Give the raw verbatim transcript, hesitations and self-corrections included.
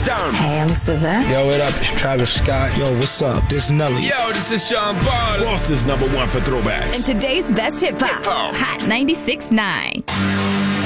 Stone. Hey, I'm S Z A. Yo, what up? It's Travis Scott. Yo, what's up? This Nelly. Yo, this is Sean Paul. Boston's number one for throwbacks. And today's best hip hop. Hot ninety-six point nine.